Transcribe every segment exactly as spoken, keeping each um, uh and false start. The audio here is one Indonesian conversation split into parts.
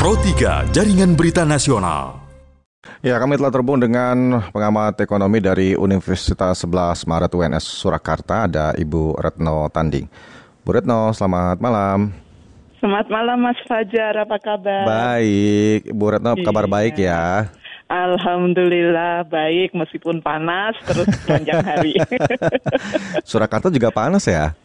Pro tiga, Jaringan Berita Nasional. Ya, kami telah terhubung dengan pengamat ekonomi dari Universitas sebelas Maret U N S Surakarta, ada Ibu Retno Tanding. Bu Retno, selamat malam. Selamat malam Mas Fajar, apa kabar? Baik, Bu Retno, kabar iya. baik ya? Alhamdulillah baik, meskipun panas terus panjang hari. Surakarta juga panas ya?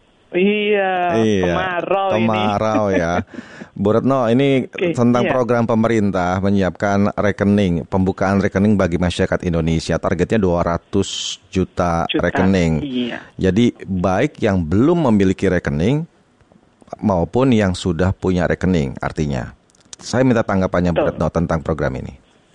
Iya, iya, kemarau, kemarau ini. ya. Bu Retno, ini okay, tentang iya. program pemerintah menyiapkan rekening, pembukaan rekening bagi masyarakat Indonesia. Targetnya dua ratus juta, juta rekening. Iya. Jadi baik yang belum memiliki rekening maupun yang sudah punya rekening, artinya. Saya minta tanggapannya Bu Retno tentang program ini.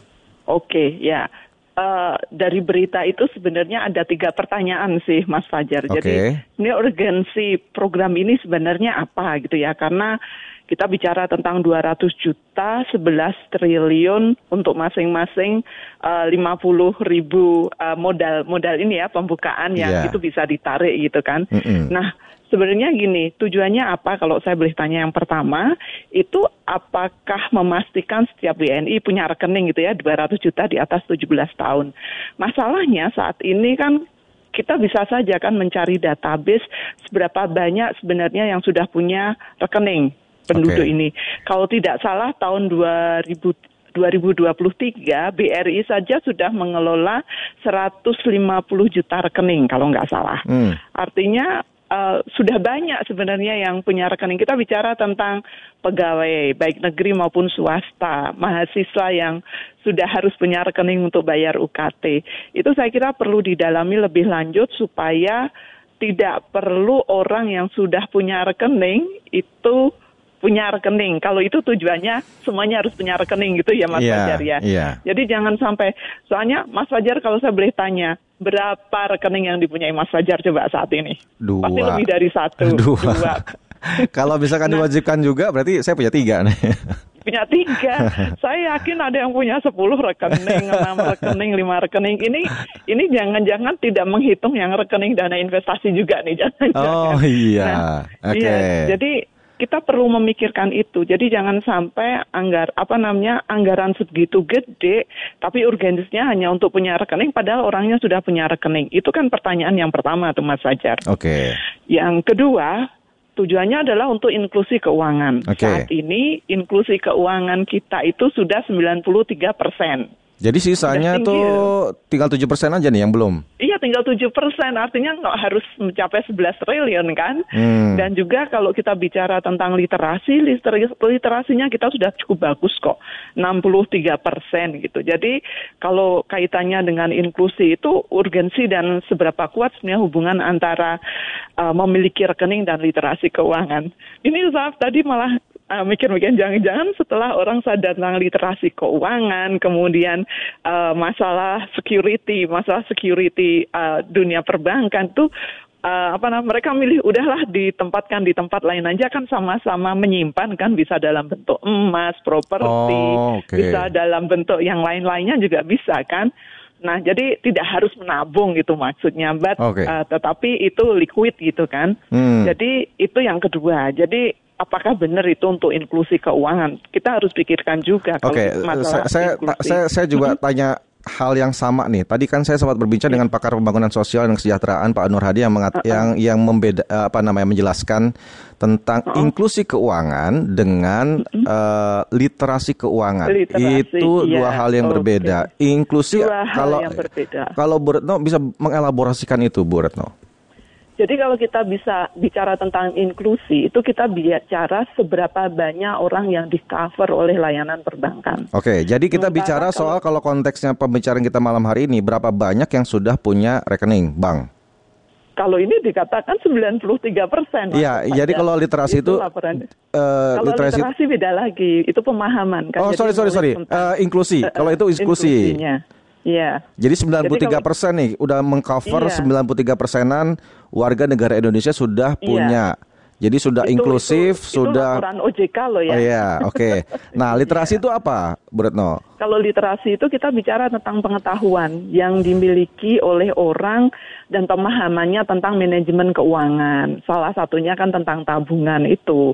Oke, ya. Uh, dari berita itu sebenarnya ada tiga pertanyaan sih Mas Fajar. Okay. Jadi ini urgensi program ini sebenarnya apa gitu ya? Karena kita bicara tentang dua ratus juta, sebelas triliun untuk masing-masing uh, lima puluh ribu uh, modal modal ini ya, pembukaan yang yeah. itu bisa ditarik gitu kan. Mm-hmm. Nah, sebenarnya gini, tujuannya apa kalau saya boleh tanya yang pertama, itu apakah memastikan setiap W N I punya rekening gitu ya, dua ratus juta di atas tujuh belas tahun. Masalahnya saat ini kan kita bisa saja kan mencari database seberapa banyak sebenarnya yang sudah punya rekening penduduk okay. ini. Kalau tidak salah tahun dua ribu dua puluh tiga B R I saja sudah mengelola seratus lima puluh juta rekening kalau nggak salah. Hmm. Artinya Uh, sudah banyak sebenarnya yang punya rekening. Kita bicara tentang pegawai, baik negeri maupun swasta, mahasiswa yang sudah harus punya rekening untuk bayar U K T. Itu saya kira perlu didalami lebih lanjut supaya tidak perlu orang yang sudah punya rekening itu punya rekening. Kalau itu tujuannya semuanya harus punya rekening gitu ya Mas yeah, Fajar ya. Yeah. Jadi jangan sampai, soalnya Mas Fajar kalau saya boleh tanya, berapa rekening yang dipunyai Mas Fajar coba saat ini? Dua. Pasti lebih dari satu. Dua. Dua. Kalau misalkan nah, diwajibkan juga, berarti saya punya tiga nih. Punya tiga. Saya yakin ada yang punya sepuluh rekening, enam rekening, lima rekening. Ini ini jangan-jangan tidak menghitung yang rekening dana investasi juga nih. Jangan-jangan. Oh iya. Nah, Oke. Okay. Iya. Jadi kita perlu memikirkan itu. Jadi jangan sampai anggar apa namanya anggaran segitu gede, tapi urgensinya hanya untuk punya rekening, padahal orangnya sudah punya rekening. Itu kan pertanyaan yang pertama tuh Mas Fajar. Oke. Okay. Yang kedua, tujuannya adalah untuk inklusi keuangan. Okay. Saat ini inklusi keuangan kita itu sudah sembilan puluh tiga persen. Jadi sisanya tuh tinggal tujuh persen aja nih yang belum? Iya, tinggal tujuh persen. Artinya nggak harus mencapai sebelas triliun kan. Hmm. Dan juga kalau kita bicara tentang literasi, liter- literasinya kita sudah cukup bagus kok. enam puluh tiga persen gitu. Jadi kalau kaitannya dengan inklusi itu urgensi dan seberapa kuat sebenarnya hubungan antara uh, memiliki rekening dan literasi keuangan. Ini saya tadi malah Uh, mikir-mikir jangan-jangan setelah orang sadar tentang literasi keuangan, kemudian uh, masalah security, masalah security uh, dunia perbankan tuh uh, apa namanya mereka milih udahlah ditempatkan di tempat lain aja kan sama-sama menyimpan kan, bisa dalam bentuk emas, properti, oh, okay. bisa dalam bentuk yang lain-lainnya juga bisa kan. Nah, jadi tidak harus menabung gitu maksudnya, but, okay. uh, tetapi itu liquid gitu kan. Hmm. Jadi itu yang kedua. Jadi apakah benar itu untuk inklusi keuangan? Kita harus pikirkan juga. Oke, okay. saya, saya, saya, saya juga tanya hal yang sama nih. Tadi kan saya sempat berbincang yeah. dengan pakar pembangunan sosial dan kesejahteraan Pak Nur Hadi yang mengat- uh-uh. yang yang membeda apa namanya menjelaskan tentang uh-uh. inklusi keuangan dengan uh-uh. uh, literasi keuangan. Literasi, itu yeah. dua hal yang okay. berbeda. Inklusi dua kalau yang berbeda. Kalau Bu Retno bisa mengelaborasikan itu, Bu Retno. Jadi kalau kita bisa bicara tentang inklusi, itu kita bicara seberapa banyak orang yang di-cover oleh layanan perbankan. Oke, jadi kita Sementara bicara soal kalau, kalau konteksnya pembicaraan kita malam hari ini, berapa banyak yang sudah punya rekening bank? Kalau ini dikatakan sembilan puluh tiga persen. Iya, jadi kalau literasi itu... Uh, kalau literasi, literasi beda lagi, itu pemahaman. Kan? Oh, sorry, sorry, sorry. Uh, inklusi, uh, kalau itu inklusi. Inklusinya. Iya. Jadi sembilan puluh tiga persen nih udah mengcover iya. sembilan puluh tiga persenan warga negara Indonesia sudah punya. Iya. Jadi sudah itu, inklusif, itu, sudah itu laporan O J K loh ya. Oh iya, oke. Okay. Nah, literasi itu apa, Bu Retno? Kalau literasi itu kita bicara tentang pengetahuan yang dimiliki oleh orang dan pemahamannya tentang manajemen keuangan. Salah satunya kan tentang tabungan itu.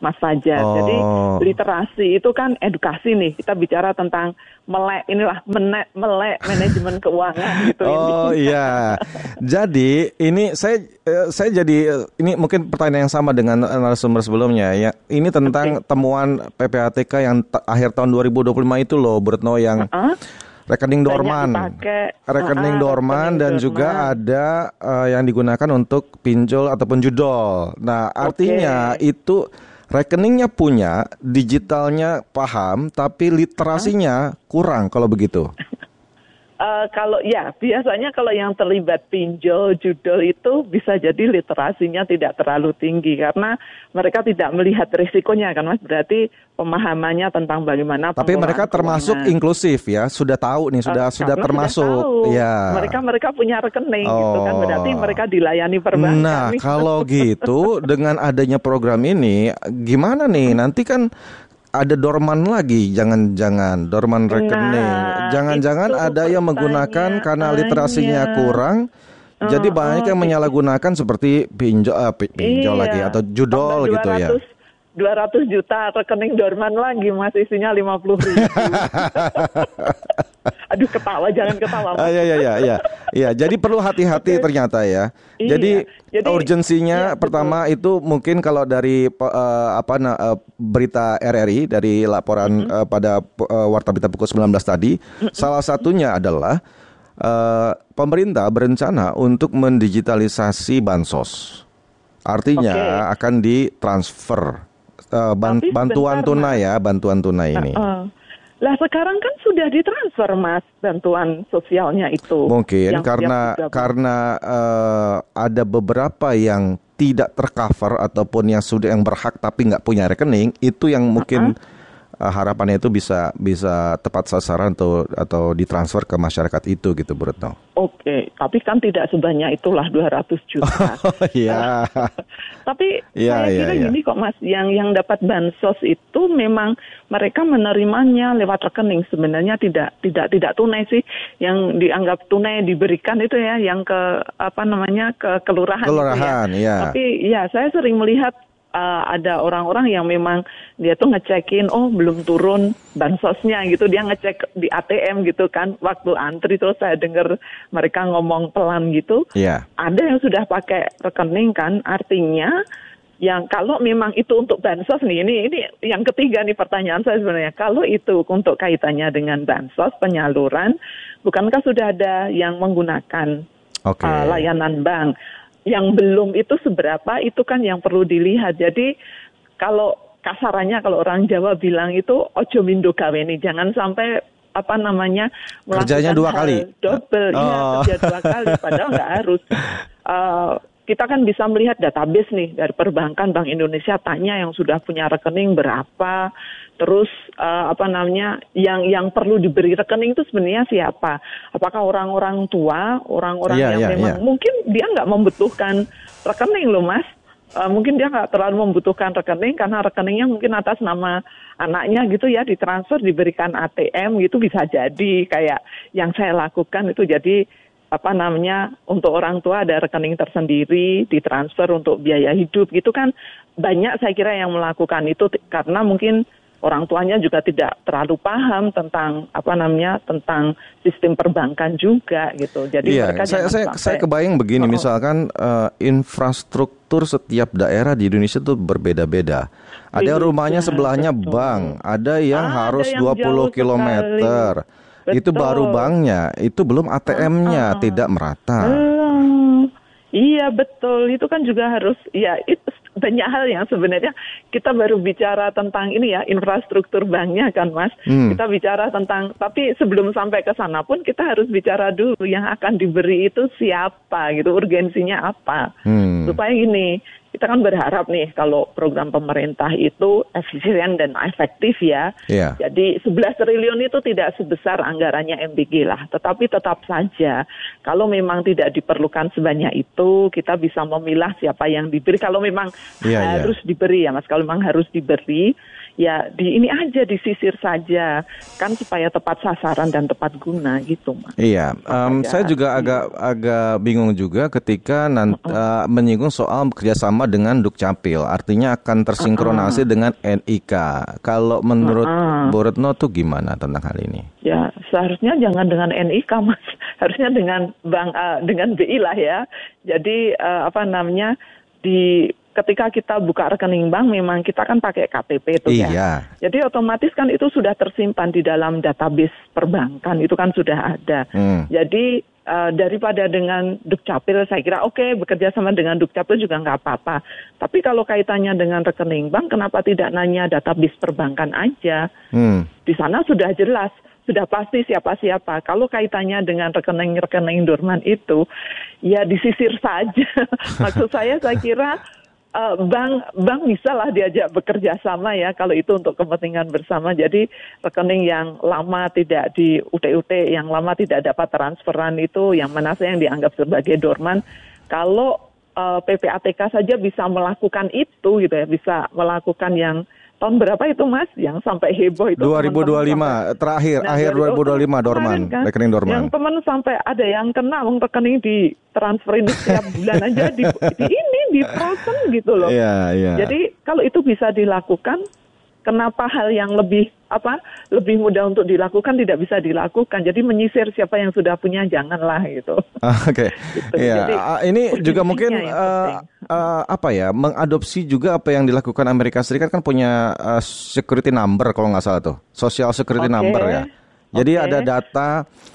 Mas Fajar. Oh. Jadi literasi itu kan edukasi nih. Kita bicara tentang melek inilah menek melek manajemen keuangan gitu. Oh ini. iya. Jadi ini saya saya jadi ini mungkin pertanyaan yang sama dengan narasumber sebelumnya ya. Ini tentang okay. temuan P P A T K yang t- akhir tahun dua ribu dua puluh lima itu loh, Bu Retno, yang uh-huh. rekening dorman, rekening uh, dorman rekening dan dorman. Juga ada uh, yang digunakan untuk pinjol ataupun judol. Nah, artinya okay. itu rekeningnya punya, digitalnya paham, tapi literasinya huh? kurang kalau begitu. Uh, kalau ya biasanya kalau yang terlibat pinjol, judol itu bisa jadi literasinya tidak terlalu tinggi karena mereka tidak melihat risikonya kan Mas, berarti pemahamannya tentang bagaimana. Tapi mereka termasuk keuangan. Inklusif ya, sudah tahu nih, sudah uh, sudah termasuk. Sudah tahu. Ya. Mereka mereka punya rekening oh. gitu kan, berarti mereka dilayani perbankan. Nah nih. kalau gitu dengan adanya program ini, gimana nih nanti kan? Ada dorman lagi, jangan-jangan dorman rekening, nah, jangan-jangan ada yang menggunakan karena literasinya kurang, uh, jadi banyak uh, yang menyalahgunakan seperti pinjol, uh, pinjol iya. lagi atau judol gitu ya. dua ratus juta rekening dorman lagi, Mas, isinya lima puluh ribu. Aduh, ketawa, jangan ketawa. Ah, ya, ya, ya, ya, ya. Jadi perlu hati-hati ternyata ya. Iya, jadi, jadi urgensinya iya, pertama betul. Itu mungkin kalau dari uh, apa uh, berita R R I dari laporan mm-hmm. uh, pada uh, Warta Berita pukul sembilan belas tadi, mm-hmm. salah satunya adalah uh, pemerintah berencana untuk mendigitalisasi bansos. Artinya okay. akan ditransfer. Uh, ban- bantuan tunai ya, bantuan tunai ini. Uh, uh. Lah sekarang kan sudah ditransfer Mas bantuan sosialnya itu. Mungkin karena karena uh, ada beberapa yang tidak tercover ataupun yang sudah yang berhak tapi nggak punya rekening, itu yang mungkin uh-huh. uh, harapannya itu bisa bisa tepat sasaran atau atau ditransfer ke masyarakat itu gitu, Bu Retno. Oke, tapi kan tidak sebanyak itulah dua ratus juta. Oh iya. Tapi ya, saya ya, kira ya. gini kok Mas, yang yang dapat bansos itu memang mereka menerimanya lewat rekening, sebenarnya tidak tidak tidak tunai sih. Yang dianggap tunai diberikan itu ya yang ke apa namanya ke kelurahan. Kelurahan, itu ya. ya. Tapi ya saya sering melihat Uh, ada orang-orang yang memang dia tuh ngecekin, oh belum turun bansosnya gitu, dia ngecek di A T M gitu kan, waktu antri terus saya dengar mereka ngomong pelan gitu. Yeah. Ada yang sudah pakai rekening kan, artinya yang kalau memang itu untuk bansos nih, ini ini yang ketiga nih pertanyaan saya sebenarnya, kalau itu untuk kaitannya dengan bansos penyaluran, bukankah sudah ada yang menggunakan okay. uh, layanan bank? Yang belum itu seberapa, itu kan yang perlu dilihat. Jadi kalau kasarannya kalau orang Jawa bilang itu ojo mindo gaweni, jangan sampai apa namanya melakukan kerjanya dua kali double, oh. ya kerja dua kali, padahal nggak harus. Uh, kita kan bisa melihat database nih dari perbankan Bank Indonesia, tanya yang sudah punya rekening berapa, terus uh, apa namanya yang yang perlu diberi rekening itu sebenarnya siapa? Apakah orang-orang tua, orang-orang yeah, yang yeah, memang yeah. mungkin dia nggak membutuhkan rekening loh Mas, uh, mungkin dia nggak terlalu membutuhkan rekening karena rekeningnya mungkin atas nama anaknya gitu ya, ditransfer diberikan A T M gitu, bisa jadi kayak yang saya lakukan itu. Jadi apa namanya untuk orang tua ada rekening tersendiri ditransfer untuk biaya hidup gitu kan, banyak saya kira yang melakukan itu t- karena mungkin orang tuanya juga tidak terlalu paham tentang apa namanya tentang sistem perbankan juga gitu. Jadi iya, mereka saya saya, sampai, saya kebayang begini, oh. misalkan uh, infrastruktur setiap daerah di Indonesia itu berbeda-beda. Ada rumahnya sebelahnya betul. bank, ada yang ah, harus ada yang dua puluh kilometer. Betul. Itu baru banknya, itu belum A T M-nya, uh, uh, tidak merata. Belum. Iya betul, itu kan juga harus, ya itu banyak hal yang sebenarnya kita baru bicara tentang ini ya, infrastruktur banknya kan Mas. Hmm. Kita bicara tentang, tapi sebelum sampai ke sana pun kita harus bicara dulu yang akan diberi itu siapa gitu, urgensinya apa. Hmm. Supaya gini, kita kan berharap nih kalau program pemerintah itu efisien dan efektif ya. Yeah. Jadi sebelas triliun itu tidak sebesar anggarannya M B G lah. Tetapi tetap saja kalau memang tidak diperlukan sebanyak itu, kita bisa memilah siapa yang diberi. Kalau memang yeah, harus yeah. diberi ya Mas, kalau memang harus diberi, ya di ini aja disisir saja kan supaya tepat sasaran dan tepat guna gitu Mas. Iya, um, saya juga agak agak bingung juga ketika nanti, uh, menyinggung soal kerjasama dengan Dukcapil, artinya akan tersinkronasi uh-uh. dengan N I K. Kalau menurut uh-uh. Bu Retno tuh gimana tentang hal ini? Ya seharusnya jangan dengan N I K Mas, harusnya dengan bank uh, dengan B I lah ya. Jadi uh, apa namanya di ketika kita buka rekening bank memang kita kan pakai K T P itu ya. Iya. Jadi otomatis kan itu sudah tersimpan di dalam database perbankan, itu kan sudah ada. Hmm. Jadi uh, daripada dengan Dukcapil saya kira oke okay, bekerja sama dengan Dukcapil juga nggak apa-apa. Tapi kalau kaitannya dengan rekening bank kenapa tidak nanya database perbankan aja? Hmm. Di sana sudah jelas. Sudah pasti siapa-siapa. Kalau kaitannya dengan rekening-rekening dorman itu, ya disisir saja. Maksud saya, saya kira uh, bank bank bisa lah diajak bekerja sama ya, kalau itu untuk kepentingan bersama. Jadi rekening yang lama tidak di U T U T, yang lama tidak dapat transferan itu, yang mana saya yang dianggap sebagai dorman, kalau uh, P P A T K saja bisa melakukan itu, gitu ya, bisa melakukan yang tahun berapa itu Mas yang sampai heboh itu dua ribu dua puluh lima sampai, terakhir nah, akhir dua ribu dua puluh lima dorman kan, rekening dorman. Yang teman sampai ada yang kena uang rekening di transferin setiap bulan aja di, di ini di frozen gitu loh. Yeah, yeah. Jadi kalau itu bisa dilakukan, kenapa hal yang lebih apa lebih mudah untuk dilakukan tidak bisa dilakukan? Jadi menyisir siapa yang sudah punya janganlah gitu. Oke. Okay. Gitu. Ya, Jadi, ini juga mungkin uh, uh, apa ya mengadopsi juga apa yang dilakukan Amerika Serikat kan punya uh, security number kalau nggak salah tuh, social security okay. number ya. Jadi okay. ada data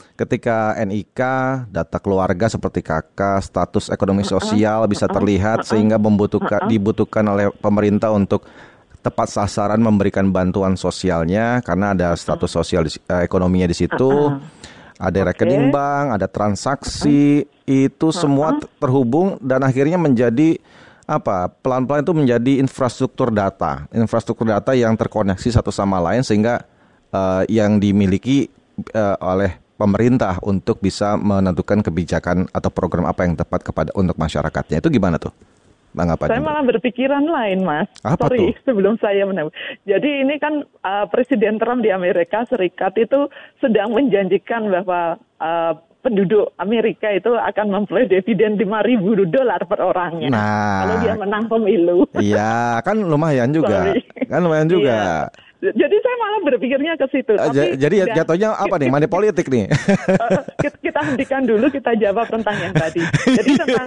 ketika N I K, data keluarga seperti K K, status ekonomi sosial uh-uh. bisa terlihat uh-uh. sehingga membutuhkan uh-uh. dibutuhkan oleh pemerintah untuk tepat sasaran memberikan bantuan sosialnya karena ada status sosial di, uh, ekonominya di situ, uh-uh. ada okay. rekening bank, ada transaksi, uh-uh. itu semua uh-uh. terhubung dan akhirnya menjadi apa? Pelan-pelan itu menjadi infrastruktur data, infrastruktur data yang terkoneksi satu sama lain sehingga uh, yang dimiliki uh, oleh pemerintah untuk bisa menentukan kebijakan atau program apa yang tepat kepada untuk masyarakatnya. Itu gimana tuh? Saya juga? Malah berpikiran lain, Mas. Apa Sorry, tuh? sebelum saya menang. Jadi ini kan uh, Presiden Trump di Amerika Serikat itu sedang menjanjikan bahwa uh, penduduk Amerika itu akan memperoleh dividen lima ribu dolar per orangnya. Nah, kalau dia menang pemilu. Iya, kan lumayan juga. Sorry. Kan lumayan juga. Iya. Jadi saya malah berpikirnya ke situ. Uh, tapi jadi dan, jatuhnya apa nih? Money politik nih? uh, kita, kita hentikan dulu, kita jawab tentang yang tadi. Jadi tentang...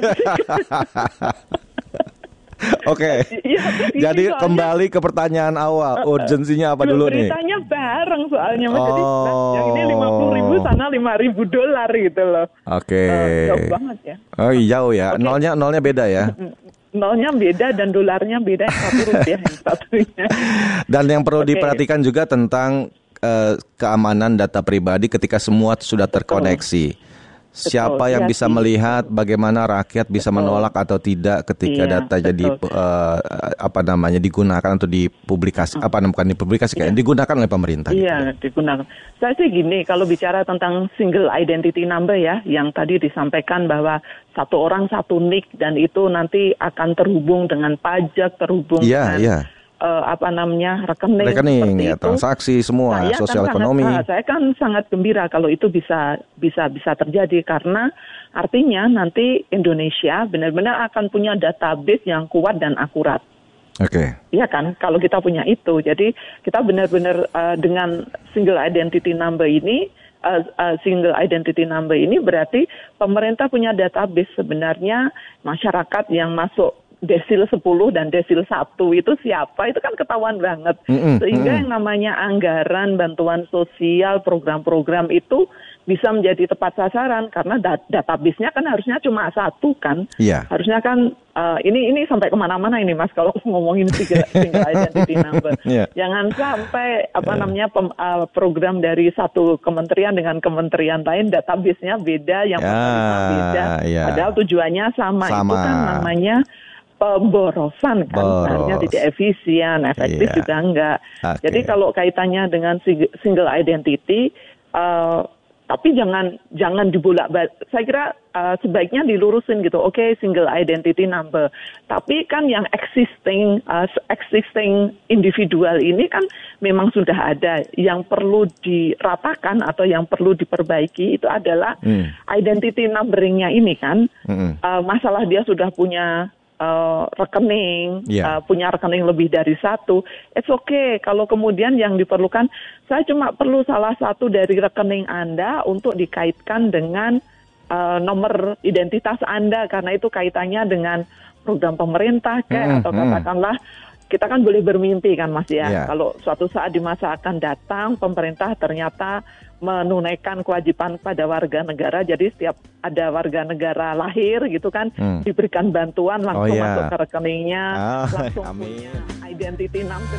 Oke, okay. ya, jadi soalnya, kembali ke pertanyaan awal, urgensinya apa dulu nih? Beritanya bareng soalnya, Mas. Oh. Jadi nah, yang ini lima puluh ribu, sana lima ribu dolar gitu loh. Oke. Okay. Uh, jauh banget ya. Oh jauh ya, okay. nolnya nolnya beda ya? Nolnya beda dan dolarnya beda, yang satu rupiah yang satunya. Dan yang perlu okay. diperhatikan juga tentang uh, keamanan data pribadi ketika semua sudah terkoneksi. Betul. Siapa betul, yang ya, bisa sih. melihat bagaimana rakyat bisa betul. menolak atau tidak ketika iya, data betul. jadi uh, apa namanya digunakan atau dipublikasi hmm. apa bukan dipublikasi iya. digunakan oleh pemerintah. Iya, gitu. digunakan. Saya sih gini, kalau bicara tentang single identity number ya, yang tadi disampaikan bahwa satu orang satu nik dan itu nanti akan terhubung dengan pajak, terhubung iya, dengan iya. Uh, apa namanya rekening, rekening ya, itu. transaksi semua Saya sosial kan ekonomi. Sangat, saya kan sangat gembira kalau itu bisa bisa bisa terjadi karena artinya nanti Indonesia benar-benar akan punya database yang kuat dan akurat. Oke. Okay. Iya kan, kalau kita punya itu, jadi kita benar-benar uh, dengan single identity number ini. Uh, uh, single identity number ini berarti pemerintah punya database sebenarnya masyarakat yang masuk desil sepuluh dan desil satu itu siapa, itu kan ketahuan banget. Mm-hmm. Sehingga mm-hmm. yang namanya anggaran, bantuan sosial, program-program itu bisa menjadi tepat sasaran karena dat- database-nya kan harusnya cuma satu kan. Yeah. Harusnya kan uh, ini ini sampai kemana-mana ini Mas kalau ngomongin single, single identity number. Yeah. Jangan sampai apa yeah. namanya pem, uh, program dari satu kementerian dengan kementerian lain database-nya beda, yang yeah. beda. Yeah. Padahal tujuannya sama. sama. Itu kan namanya pemborosan kan, sebenarnya tidak efisien, efektif yeah. juga enggak. Okay. Jadi kalau kaitannya dengan single identity, uh, Tapi jangan jangan dibolak-balik. Saya kira uh, sebaiknya dilurusin gitu. Oke, okay, single identity number. Tapi kan yang existing uh, existing individual ini kan memang sudah ada. Yang perlu diratakan atau yang perlu diperbaiki itu adalah hmm. identity numbering-nya ini kan. Hmm. Uh, masalah dia sudah punya Uh, rekening, yeah. uh, punya rekening lebih dari satu, it's okay. Kalau kemudian yang diperlukan, saya cuma perlu salah satu dari rekening Anda untuk dikaitkan dengan uh, nomor identitas Anda, karena itu kaitannya dengan program pemerintah, kayak, mm, atau katakanlah, mm. kita kan boleh bermimpi kan Mas ya, yeah. kalau suatu saat di masa akan datang, pemerintah ternyata menunaikan kewajiban pada warga negara, jadi setiap ada warga negara lahir gitu kan, hmm. diberikan bantuan langsung oh, yeah. masuk ke rekeningnya, oh, langsung amin. Punya identity number.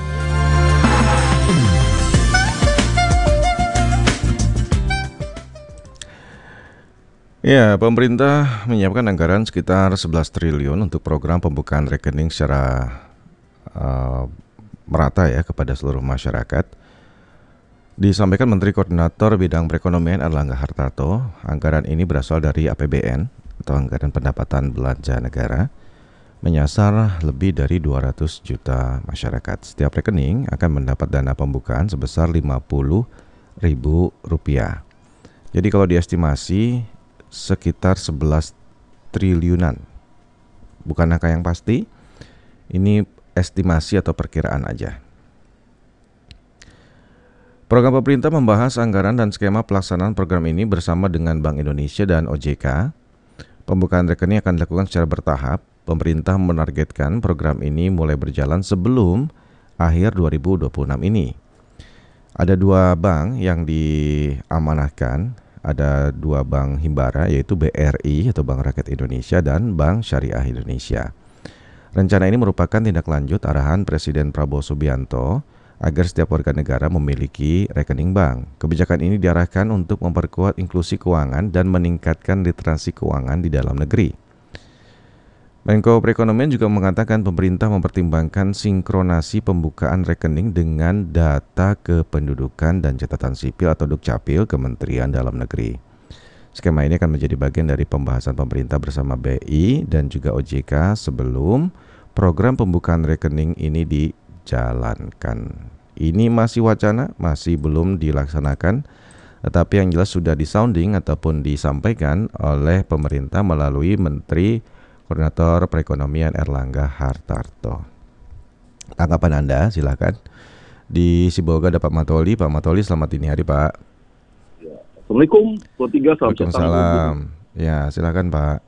Ya, pemerintah menyiapkan anggaran sekitar sebelas triliun untuk program pembukaan rekening secara uh, merata ya kepada seluruh masyarakat. Disampaikan Menteri Koordinator Bidang Perekonomian Erlangga Hartarto, anggaran ini berasal dari A P B N atau Anggaran Pendapatan Belanja Negara, menyasar lebih dari dua ratus juta masyarakat. Setiap rekening akan mendapat dana pembukaan sebesar lima puluh ribu rupiah. Jadi kalau diestimasi sekitar sebelas triliunan. Bukan angka yang pasti, ini estimasi atau perkiraan aja. Program pemerintah membahas anggaran dan skema pelaksanaan program ini bersama dengan Bank Indonesia dan O J K. Pembukaan rekening akan dilakukan secara bertahap. Pemerintah menargetkan program ini mulai berjalan sebelum akhir dua ribu dua puluh enam ini. Ada dua bank yang diamanahkan, ada dua bank himbara yaitu B R I atau Bank Rakyat Indonesia dan Bank Syariah Indonesia. Rencana ini merupakan tindak lanjut arahan Presiden Prabowo Subianto agar setiap warga negara memiliki rekening bank. Kebijakan ini diarahkan untuk memperkuat inklusi keuangan dan meningkatkan literasi keuangan di dalam negeri. Menko Perekonomian juga mengatakan pemerintah mempertimbangkan sinkronasi pembukaan rekening dengan data kependudukan dan catatan sipil atau Dukcapil Kementerian Dalam Negeri. Skema ini akan menjadi bagian dari pembahasan pemerintah bersama B I dan juga O J K sebelum program pembukaan rekening ini dijalankan. Ini masih wacana, masih belum dilaksanakan, tetapi yang jelas sudah disounding ataupun disampaikan oleh pemerintah melalui Menteri Koordinator Perekonomian Erlangga Hartarto. Tanggapan Anda silakan. Di Sibolga ada Pak Matoli. Pak Matoli, selamat dini hari Pak. Ya. Assalamualaikum. Waalaikumsalam. Ya, silakan Pak.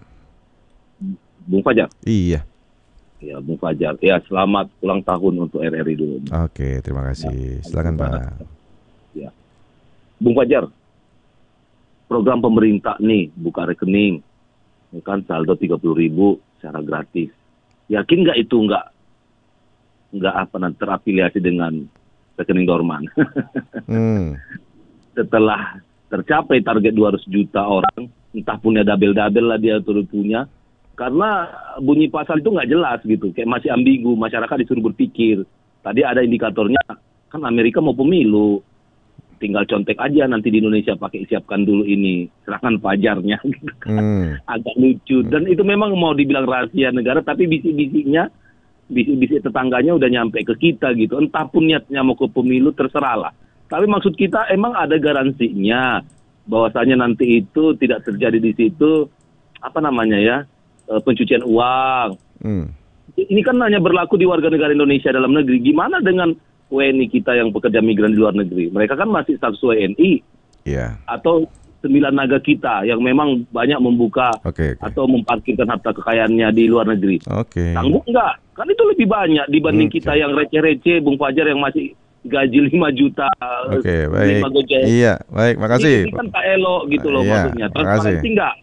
Bung Fajar. Iya. Ya, Bung Fajar. Ya, selamat ulang tahun untuk R R I dulu. Oke, terima kasih. Ya, silakan Pak. Ya. Bung Fajar. Program pemerintah nih buka rekening. Kan saldo tiga puluh ribu secara gratis. Yakin nggak itu nggak nggak apa nanti terafiliasi dengan rekening dorman? hmm. Setelah tercapai target dua ratus juta orang, entah punya double-double lah dia turut punya, karena bunyi pasal itu nggak jelas gitu, kayak masih ambigu, masyarakat disuruh berpikir. Tadi ada indikatornya, kan Amerika mau pemilu, tinggal contek aja nanti di Indonesia pakai siapkan dulu ini serangan pajarnya gitu. Hmm. Agak lucu dan itu memang mau dibilang rahasia negara tapi bisik-bisiknya bisik-bisik tetangganya udah nyampe ke kita gitu, entah pun niatnya mau ke pemilu terserah lah, tapi maksud kita emang ada garansinya bahwasanya nanti itu tidak terjadi di situ apa namanya ya pencucian uang. hmm. Ini kan hanya berlaku di warga negara Indonesia dalam negeri. Gimana dengan W N I kita yang pekerja migran di luar negeri? Mereka kan masih status W N I. Yeah. Atau sembilan naga kita yang memang banyak membuka okay, okay. atau memparkirkan harta kekayaannya di luar negeri. Okay. Sanggup nggak? Kan itu lebih banyak dibanding okay. kita yang receh-receh, Bung Fajar, yang masih gaji lima juta. Oke, okay, baik. Iya, baik, makasih. Ini, ini kan tak elok gitu loh, iya, maksudnya. Transparansi nggak?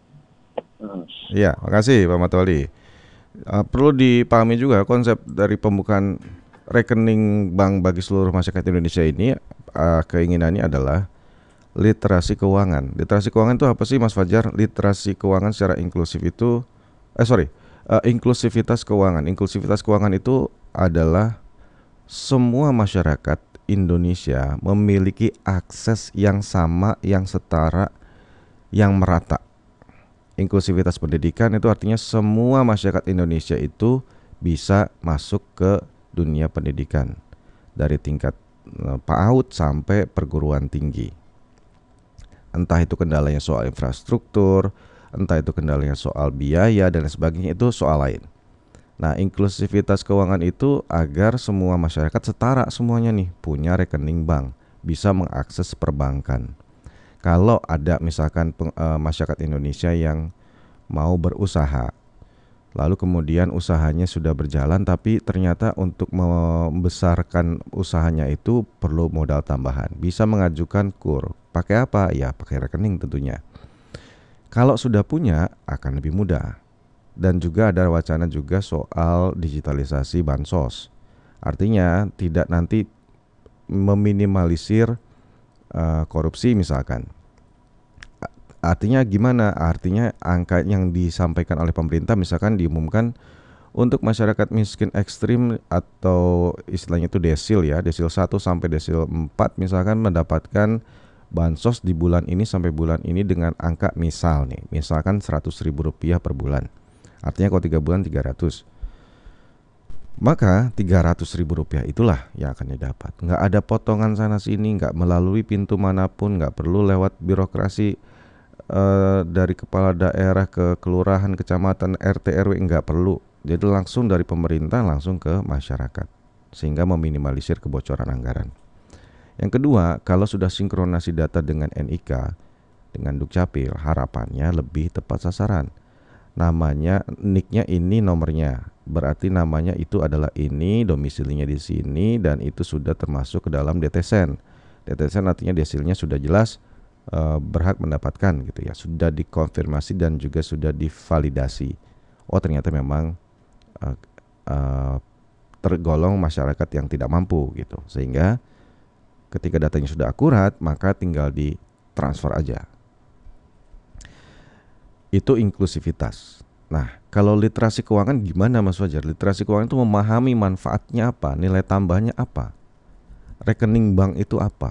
Iya, makasih Pak Matwali. Uh, perlu dipahami juga konsep dari pembukaan rekening bank bagi seluruh masyarakat Indonesia ini, uh, keinginannya adalah literasi keuangan. Literasi keuangan itu apa sih Mas Fajar? Literasi keuangan secara inklusif itu, eh sorry, uh, inklusivitas keuangan. Inklusivitas keuangan itu adalah semua masyarakat Indonesia memiliki akses yang sama, yang setara, yang merata. Inklusivitas pendidikan itu artinya semua masyarakat Indonesia itu bisa masuk ke dunia pendidikan dari tingkat PAUD sampai perguruan tinggi. Entah itu kendalanya soal infrastruktur, entah itu kendalanya soal biaya dan sebagainya, itu soal lain. Nah, inklusivitas keuangan itu agar semua masyarakat setara semuanya nih, punya rekening bank, bisa mengakses perbankan. Kalau ada misalkan peng, uh, masyarakat Indonesia yang mau berusaha, lalu kemudian usahanya sudah berjalan tapi ternyata untuk membesarkan usahanya itu perlu modal tambahan, bisa mengajukan kur. Pakai apa? Ya pakai rekening tentunya. Kalau sudah punya akan lebih mudah. Dan juga ada wacana juga soal digitalisasi bansos. Artinya tidak nanti meminimalisir uh, korupsi misalkan. Artinya gimana? Artinya angka yang disampaikan oleh pemerintah misalkan diumumkan untuk masyarakat miskin ekstrim atau istilahnya itu desil ya, desil satu sampai desil empat misalkan mendapatkan bansos di bulan ini sampai bulan ini dengan angka misal nih, misalkan seratus ribu rupiah per bulan. Artinya kalau tiga bulan tiga ratus. Maka tiga ratus ribu rupiah itulah yang akan didapat. Nggak ada potongan sana sini, nggak melalui pintu manapun, nggak perlu lewat birokrasi uh, dari kepala daerah ke kelurahan, kecamatan, R T R W, nggak perlu. Jadi langsung dari pemerintah langsung ke masyarakat, sehingga meminimalisir kebocoran anggaran. Yang kedua, kalau sudah sinkronasi data dengan N I K, dengan Dukcapil, harapannya lebih tepat sasaran. Namanya, nicknya ini nomornya, berarti namanya itu adalah ini, domisilinya di sini, dan itu sudah termasuk ke dalam D T S E N. D T S E N artinya desilnya sudah jelas uh, berhak mendapatkan gitu ya, sudah dikonfirmasi dan juga sudah divalidasi. Oh ternyata memang uh, uh, tergolong masyarakat yang tidak mampu gitu, sehingga ketika datanya sudah akurat maka tinggal ditransfer aja. Itu inklusivitas. Nah, kalau literasi keuangan gimana Mas Fajar? Literasi keuangan itu memahami manfaatnya apa, nilai tambahnya apa, rekening bank itu apa.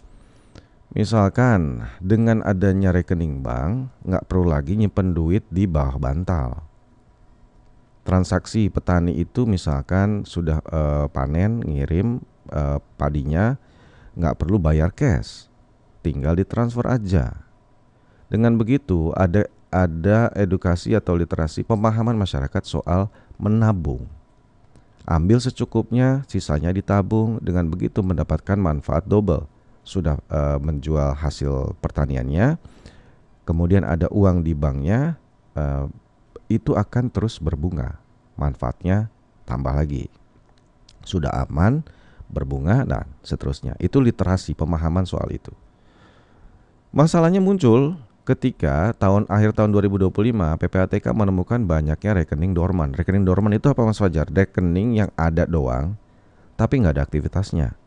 Misalkan dengan adanya rekening bank, nggak perlu lagi nyimpen duit di bawah bantal. Transaksi petani itu misalkan sudah uh, panen, ngirim uh, padinya, nggak perlu bayar cash, tinggal ditransfer aja. Dengan begitu ada ada edukasi atau literasi pemahaman masyarakat soal menabung. Ambil secukupnya, sisanya ditabung. Dengan begitu mendapatkan manfaat double. Sudah uh, menjual hasil pertaniannya, kemudian ada uang di banknya, uh, itu akan terus berbunga. Manfaatnya tambah lagi. Sudah aman, berbunga, dan seterusnya. Itu literasi pemahaman soal itu. Masalahnya muncul ketika tahun akhir tahun dua ribu dua puluh lima P P A T K menemukan banyaknya rekening dorman. Rekening dorman itu apa Mas Fajar? Rekening yang ada doang tapi nggak ada aktivitasnya,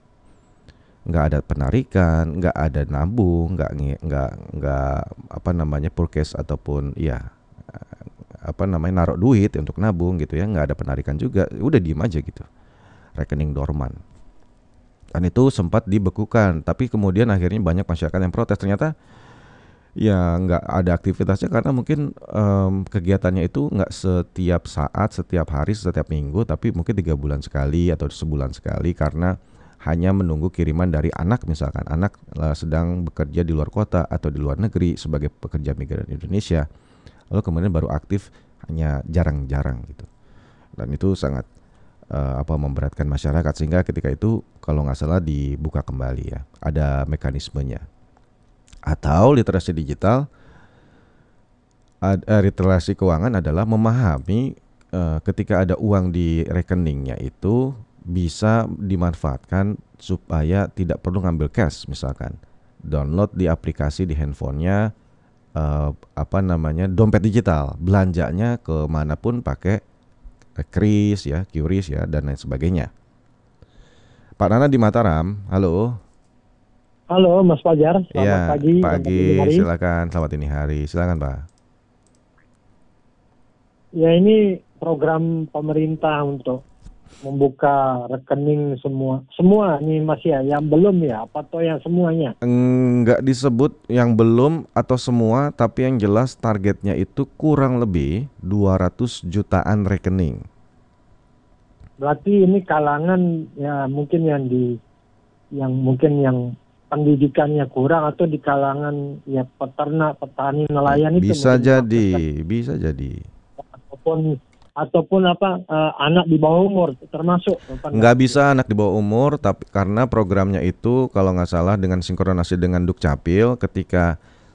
nggak ada penarikan, nggak ada nabung, nggak nggak nggak apa namanya purchase ataupun ya apa namanya naruh duit untuk nabung gitu ya, nggak ada penarikan juga, udah diem aja gitu. Rekening dorman. Dan itu sempat dibekukan, tapi kemudian akhirnya banyak masyarakat yang protes. Ternyata ya nggak ada aktivitasnya karena mungkin um, kegiatannya itu nggak setiap saat, setiap hari, setiap minggu, tapi mungkin tiga bulan sekali atau sebulan sekali karena hanya menunggu kiriman dari anak misalkan. Anak uh, sedang bekerja di luar kota atau di luar negeri sebagai pekerja migran Indonesia, lalu kemudian baru aktif hanya jarang-jarang gitu. Dan itu sangat uh, apa memberatkan masyarakat, sehingga ketika itu kalau nggak salah dibuka kembali ya, ada mekanismenya. Atau literasi digital, ad, uh, literasi keuangan adalah memahami uh, ketika ada uang di rekeningnya itu bisa dimanfaatkan supaya tidak perlu ngambil cash. Misalkan download di aplikasi di handphonenya uh, apa namanya dompet digital, belanjanya kemanapun pakai kris ya, QRIS ya, dan lain sebagainya. Pak Nana di Mataram, halo. Halo Mas Fajar, selamat ya, pagi. Pagi, silakan. Selamat ini hari, silakan Pak. Ya ini program pemerintah untuk membuka rekening semua. Semua nih Mas ya, yang belum ya, apa toh yang semuanya? Enggak disebut yang belum atau semua, tapi yang jelas targetnya itu kurang lebih dua ratus jutaan rekening. Berarti ini kalangan ya mungkin yang di yang mungkin yang pendidikannya kurang atau di kalangan ya peternak, petani, nelayan itu bisa mungkin jadi, maksudnya. bisa jadi. Ataupun ataupun apa uh, anak di bawah umur termasuk. Nggak bisa anak di bawah umur, tapi karena programnya itu kalau nggak salah dengan sinkronasi dengan Dukcapil, ketika